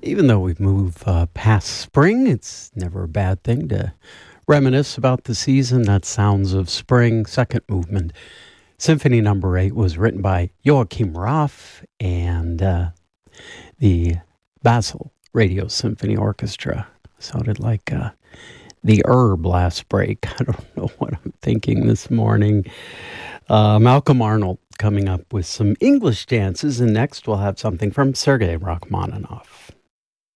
Even though we've moved past spring, it's never a bad thing to reminisce about the season. That Sounds of Spring, second movement. Symphony Number 8 was written by Joachim Raff and the Basel Radio Symphony Orchestra. Sounded like the Herb last break. I don't know what I'm thinking this morning. Malcolm Arnold coming up with some English dances, and next we'll have something from Sergei Rachmaninoff.